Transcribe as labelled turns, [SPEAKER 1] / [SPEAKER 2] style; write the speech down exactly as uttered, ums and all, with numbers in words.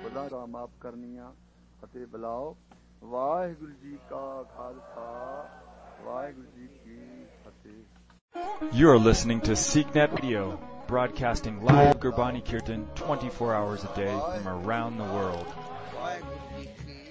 [SPEAKER 1] ਵਧਾਰਾ ਮਾਫ ਕਰਨੀਆਂ ਅਤੇ ਬੁਲਾਓ। ਵਾਹਿਗੁਰੂ ਜੀ ਕਾ ਖਾਲਸਾ ਵਾਹਿਗੁਰੂ ਜੀ ਕੀ ਫਤਿਹ।
[SPEAKER 2] You are listening to SeekNet Radio, broadcasting live Gurbani Kirtan twenty-four hours a day from around the world.